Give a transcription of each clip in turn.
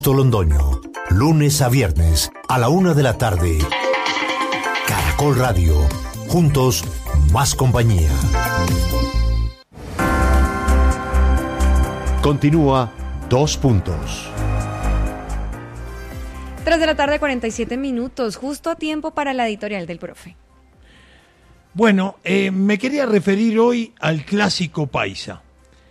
Londoño, lunes a viernes a la 1 de la tarde. Caracol Radio, juntos más compañía. Continúa 2 puntos. 3 de la tarde, 47 minutos, justo a tiempo para la editorial del profe. Bueno, me quería referir hoy al clásico paisa.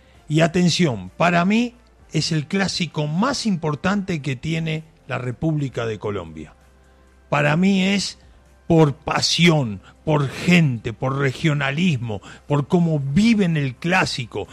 Y atención, para mí es el clásico más importante que tiene la República de Colombia. Para mí es por pasión, por gente, por regionalismo, por cómo viven el clásico.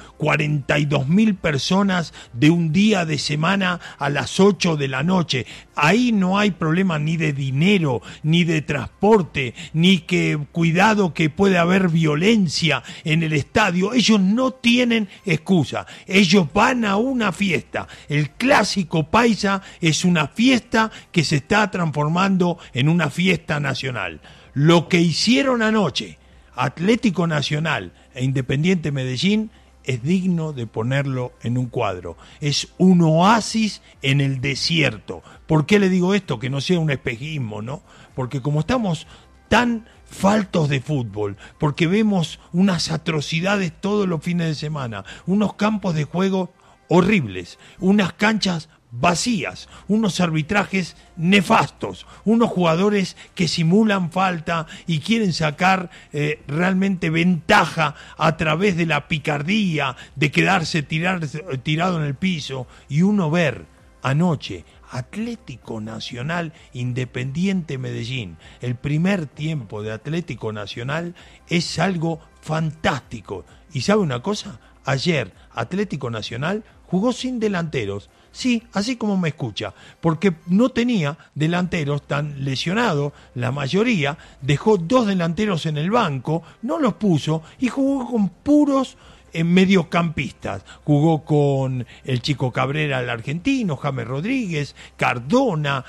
42.000 personas de un día de semana a las 8 de la noche. Ahí no hay problema ni de dinero, ni de transporte, ni que cuidado que puede haber violencia en el estadio. Ellos no tienen excusa. Ellos van a una fiesta. El clásico paisa es una fiesta que se está transformando en una fiesta nacional. Lo que hicieron anoche Atlético Nacional e Independiente Medellín es digno de ponerlo en un cuadro. Es un oasis en el desierto. ¿Por qué le digo esto? Que no sea un espejismo, ¿no? Porque como estamos tan faltos de fútbol, porque vemos unas atrocidades todos los fines de semana, unos campos de juego horribles, unas canchas vacías, unos arbitrajes nefastos, unos jugadores que simulan falta y quieren sacar realmente ventaja a través de la picardía, de quedarse tirado en el piso, y uno ver anoche Atlético Nacional, Independiente Medellín. El primer tiempo de Atlético Nacional es algo fantástico. ¿Y sabe una cosa? Ayer Atlético Nacional jugó sin delanteros. Sí, así como me escucha, porque no tenía delanteros, tan lesionados, la mayoría, dejó 2 delanteros en el banco, no los puso y jugó con puros mediocampistas. Jugó con el Chico Cabrera, el argentino, James Rodríguez, Cardona,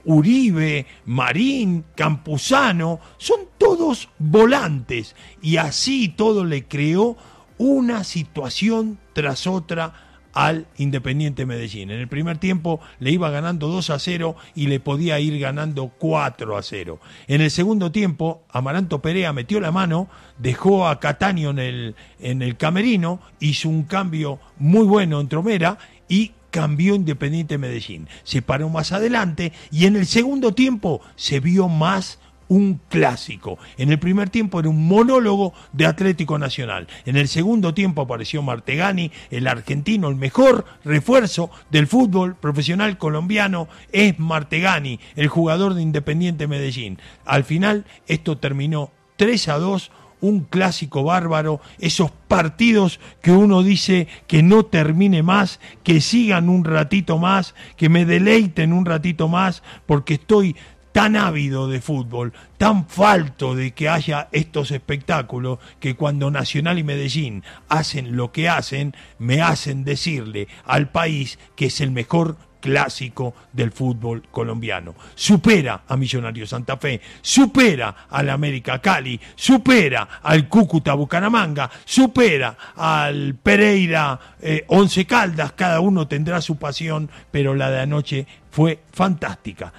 Uribe, Marín, Campuzano, son todos volantes, y así todo le creó una situación tras otra al Independiente Medellín. En el primer tiempo le iba ganando 2-0 y le podía ir ganando 4-0. En el segundo tiempo, Amaranto Perea metió la mano, dejó a Cataño en el camerino, hizo un cambio muy bueno en Tromera y cambió Independiente Medellín. Se paró más adelante y en el segundo tiempo se vio más un clásico. En el primer tiempo era un monólogo de Atlético Nacional. En el segundo tiempo apareció Martegani, el argentino, el mejor refuerzo del fútbol profesional colombiano es Martegani, el jugador de Independiente Medellín. Al final esto terminó 3-2, un clásico bárbaro, esos partidos que uno dice que no termine más, que sigan un ratito más, que me deleiten un ratito más, porque estoy tan ávido de fútbol, tan falto de que haya estos espectáculos, que cuando Nacional y Medellín hacen lo que hacen, me hacen decirle al país que es el mejor clásico del fútbol colombiano. Supera a Millonarios Santa Fe, supera al América Cali, supera al Cúcuta Bucaramanga, supera al Pereira Once Caldas. Cada uno tendrá su pasión, pero la de anoche fue fantástica.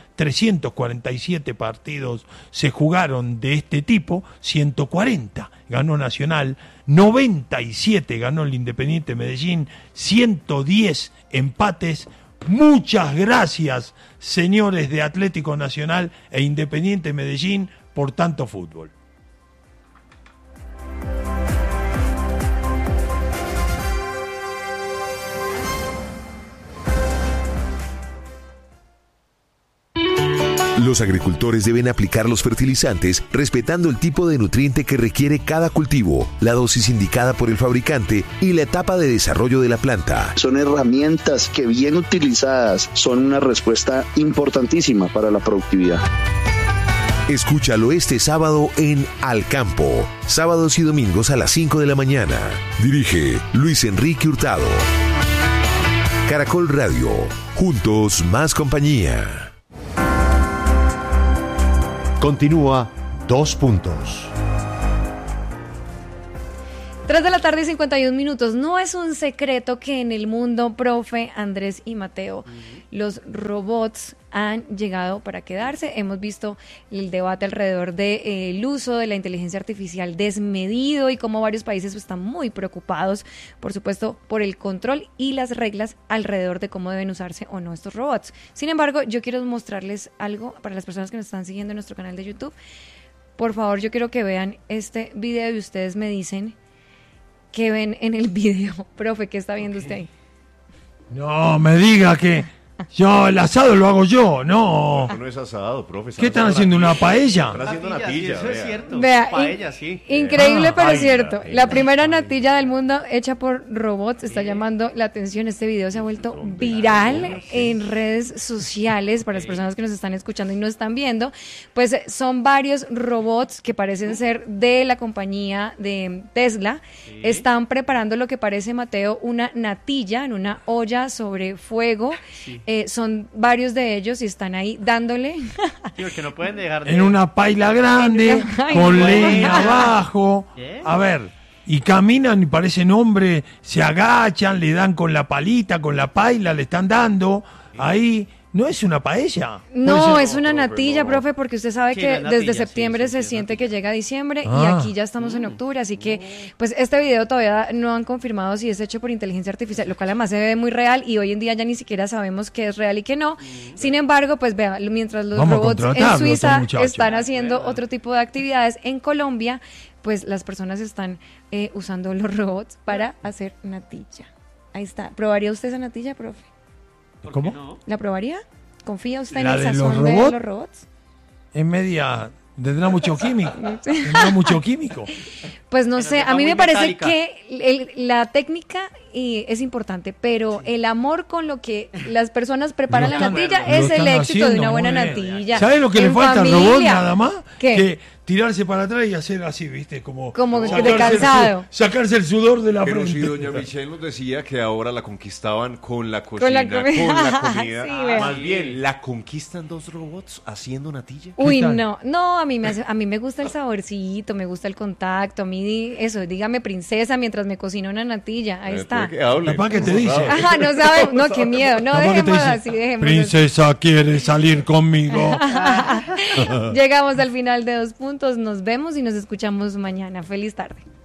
347 partidos se jugaron de este tipo, 140 ganó Nacional, 97 ganó el Independiente Medellín, 110 empates. Muchas gracias, señores de Atlético Nacional e Independiente Medellín, por tanto fútbol. Los agricultores deben aplicar los fertilizantes respetando el tipo de nutriente que requiere cada cultivo, la dosis indicada por el fabricante y la etapa de desarrollo de la planta. Son herramientas que, bien utilizadas, son una respuesta importantísima para la productividad. Escúchalo este sábado en Al Campo, sábados y domingos a las 5 de la mañana. Dirige Luis Enrique Hurtado. Caracol Radio, juntos más compañía. Continúa 2 puntos. 3 de la tarde y 51 minutos. No es un secreto que en el mundo, profe, Andrés y Mateo, los robots han llegado para quedarse. Hemos visto el debate alrededor del uso de la inteligencia artificial desmedido y cómo varios países están muy preocupados, por supuesto, por el control y las reglas alrededor de cómo deben usarse o no estos robots. Sin embargo, yo quiero mostrarles algo para las personas que nos están siguiendo en nuestro canal de YouTube. Por favor, yo quiero que vean este video y ustedes me dicen qué ven en el video. Profe, ¿qué está viendo usted ahí? No me diga que yo el asado lo hago yo, no. No es asado, profe. ¿Qué están haciendo, una paella? Están haciendo natilla, eso es cierto. Vea, Paella, sí. Increíble, pero paella, cierto. paella, La primera paella. natilla del mundo hecha por robots está llamando la atención. Este video se ha vuelto viral en redes sociales para las personas que nos están escuchando y no están viendo. Pues son varios robots que parecen ser de la compañía de Tesla. Están preparando lo que parece, Mateo, una natilla en una olla sobre fuego. Son varios de ellos y están ahí dándole. Sí, porque no pueden dejar de... En una paila grande, Ay, con no. leña abajo. ¿Qué? A ver, y caminan y parecen hombres, se agachan, le dan con la palita, con la paila, le están dando. Ahí, ¿no es una paella? No, Puede es ser- una profe, natilla, no. profe, porque usted sabe Sí, que no es natilla, desde sí, septiembre sí, se es siente que llega diciembre y Ah. aquí ya estamos en octubre, así que pues este video todavía no han confirmado si es hecho por inteligencia artificial, lo cual además se ve muy real y hoy en día ya ni siquiera sabemos qué es real y qué no. Sin embargo, pues vea, mientras los Vamos a robots en contratarlo, Suiza estos muchachos. están haciendo otro tipo de actividades, en Colombia, pues las personas están usando los robots para hacer natilla. Ahí está. ¿Probaría usted esa natilla, profe? ¿Por qué ¿Cómo? no? ¿La probaría? ¿Confía usted en ¿La el de los sazón de robots? los robots? Es media... Tendrá mucho químico. Tendrá mucho químico. Pues no Que no sé, sepa a mí muy me parece metálica. que la técnica es importante, pero el amor con lo que las personas preparan Lo la están- natilla lo es el están éxito de haciendo una buena muy bien. natilla. ¿Sabes lo que le En falta al familia. robot nada más? ¿Qué? Que tirarse para atrás y hacer así, ¿viste? Como Como de sacarse el cansado. sacarse el sudor de la Pero frente. si doña Michelle nos decía que ahora la conquistaban con la Con la cocina, comida. con la comida. Sí, vea. Más bien, ¿la conquistan dos robots haciendo natilla? Uy, tal? no, a mí me gusta el saborcito, me gusta el contacto, a mí eso, dígame princesa mientras me cocina una natilla, ahí está. Puede que hable. Capaz que te dice. Ajá, no sabe, no, qué miedo, no, Capaz que te dejémoslo dice, así, dejémoslo así. princesa quiere salir conmigo. Llegamos al final de 2 puntos, nos vemos y nos escuchamos mañana. Feliz tarde.